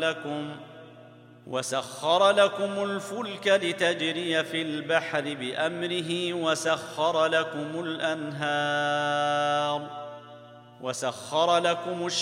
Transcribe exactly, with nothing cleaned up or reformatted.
لكم وسخر لكم الفلك لتجري في البحر بأمره وسخر لكم الأنهار وسخر لكم